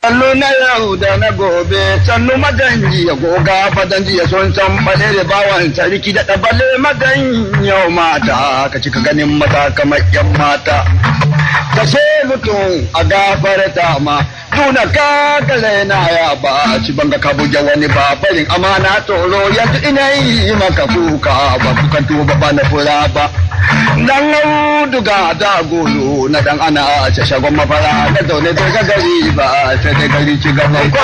Sannu na yau da na gobe, sannu maganji ya goga fadanji ya son san bale da bawan sarki da ɗabale magan yau mata, ka cika ganin mata kamar yan mata. Kashe mutum a gafarta ma, tuna kakale na ya ba, ci banga ka buge wani ba farin amana tsoro yanzu ina yi maka kuka ba kukan tuba ba na fura ba. Dan auduga da golo na dan ana a shagon mafara na zaune bai ga gari ba sai dai gari ci gaban